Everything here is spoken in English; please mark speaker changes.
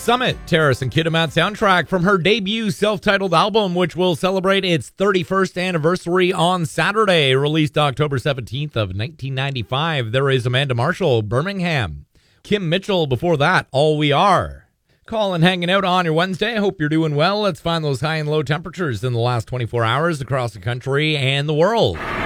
Speaker 1: Summit, Terrace and Kiddermat soundtrack from her debut self-titled album, which will celebrate its 31st anniversary on Saturday, released October 17th of 1995. There is Amanda Marshall, Birmingham. Kim Mitchell before that, All We Are. Colin hanging out on your Wednesday. I hope you're doing well. Let's find those high and low temperatures in the last 24 hours across the country and the world.